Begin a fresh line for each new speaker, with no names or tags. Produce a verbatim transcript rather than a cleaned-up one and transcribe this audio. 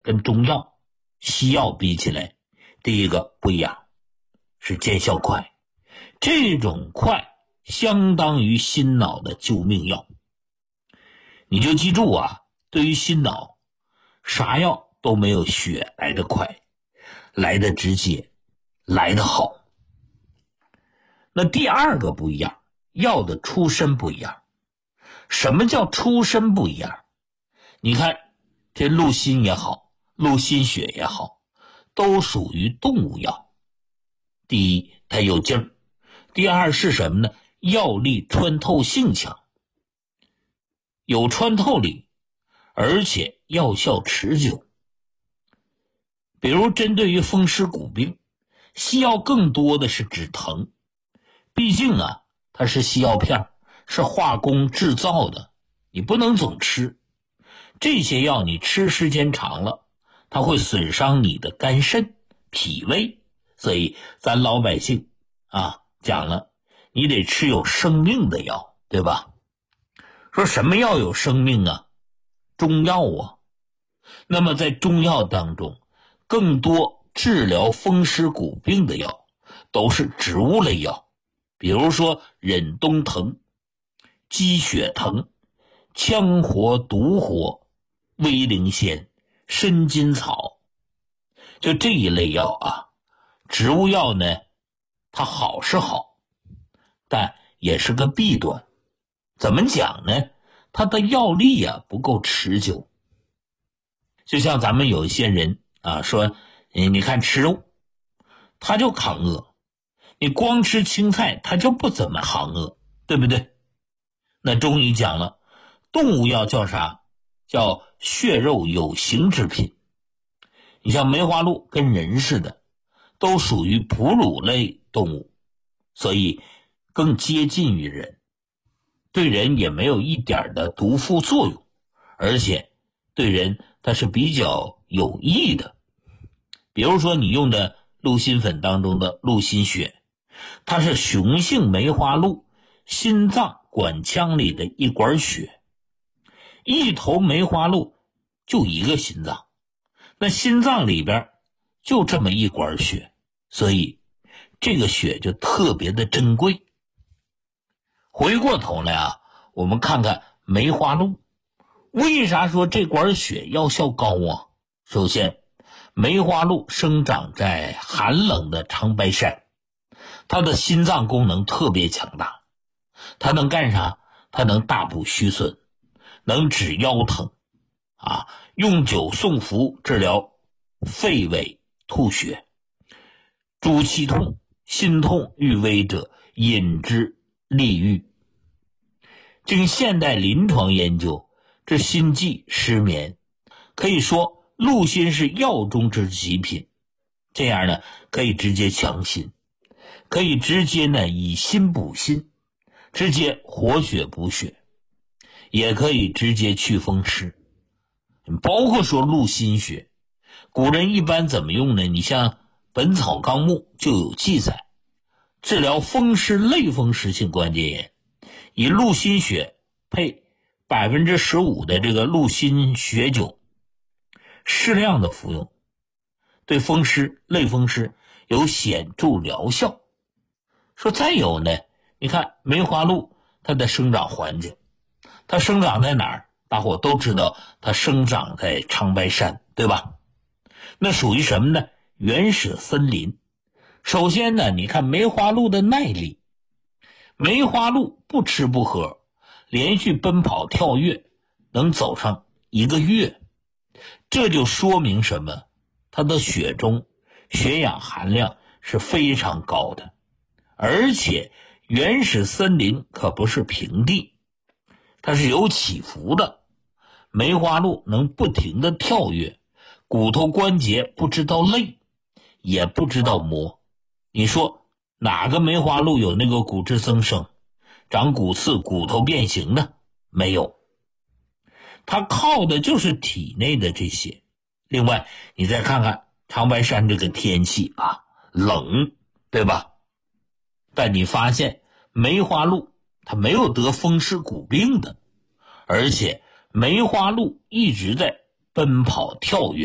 跟中药、西药比起来，第一个不一样，是见效快。这种快相当于心脑的救命药。你就记住啊，对于心脑，啥药都没有血来得快，来得直接，来得好。那第二个不一样，药的出身不一样。什么叫出身不一样？你看这鹿心也好，鹿心血也好，都属于动物药。第一，它有劲儿；第二是什么呢？药力穿透性强，有穿透力，而且药效持久。比如针对于风湿骨病，西药更多的是止疼，毕竟啊，它是西药片，是化工制造的，你不能总吃。这些药你吃时间长了，它会损伤你的肝肾、脾胃，所以咱老百姓啊讲了，你得吃有生命的药，对吧？说什么药有生命啊？中药啊。那么在中药当中，更多治疗风湿骨病的药都是植物类药，比如说忍冬藤、鸡血藤、羌活、独活、威灵仙、参金草，就这一类药啊。植物药呢，它好是好，但也是个弊端。怎么讲呢？它的药力啊不够持久。就像咱们有一些人啊说，你看吃肉他就扛饿，你光吃青菜他就不怎么扛饿，对不对？那中医讲了，动物药叫啥？叫血肉有形之品。你像梅花鹿跟人似的，都属于哺乳类动物，所以更接近于人，对人也没有一点的毒副作用，而且对人它是比较有益的。比如说你用的鹿心粉当中的鹿心血，它是雄性梅花鹿心脏管腔里的一管血，一头梅花鹿就一个心脏，那心脏里边就这么一管血，所以这个血就特别的珍贵。回过头来啊，我们看看梅花鹿，为啥说这管血药效高啊？首先，梅花鹿生长在寒冷的长白山，它的心脏功能特别强大。它能干啥？它能大补虚损，能止腰疼啊，用酒送服治疗肺痿吐血，主气痛、心痛欲危者饮之利郁。经现代临床研究，这心悸失眠，可以说鹿心是药中之极品。这样呢，可以直接强心，可以直接呢以心补心，直接活血补血，也可以直接祛风湿。包括说鹿心血，古人一般怎么用呢？你像《本草纲目》就有记载，治疗风湿类风湿性关节炎，以鹿心血配 百分之十五 的这个鹿心血酒，适量的服用，对风湿类风湿有显著疗效。说再有呢，你看梅花鹿它的生长环境，它生长在哪儿？大伙都知道它生长在长白山，对吧？那属于什么呢？原始森林。首先呢，你看梅花鹿的耐力，梅花鹿不吃不喝，连续奔跑跳跃，能走上一个月。这就说明什么？它的血中血氧含量是非常高的。而且原始森林可不是平地，它是有起伏的。梅花鹿能不停地跳跃，骨头关节不知道累，也不知道磨。你说哪个梅花鹿有那个骨质增生，长骨刺，骨头变形的？没有。它靠的就是体内的这些。另外你再看看长白山这个天气啊，冷，对吧？但你发现梅花鹿它没有得风湿骨病的，而且梅花鹿一直在奔跑跳跃。